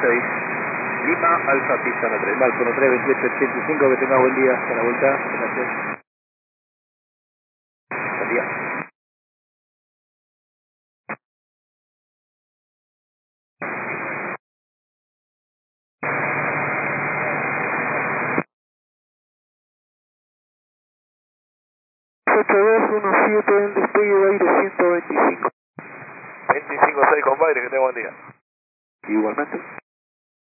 6, Lima, Alfa, pista 3. Balcón 3, 2885, que tenga buen día hasta la vuelta. Gracias. Buen día. en despegue de aire 125. 25-6 con Baire, que tenga buen día. Igualmente.